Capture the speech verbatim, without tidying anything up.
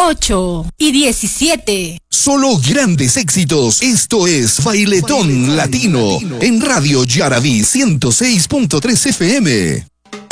ocho y diecisiete. Solo grandes éxitos. Esto es Bailetón, Bailetón Latino, Latino en Radio Yaraví ciento seis punto tres F M.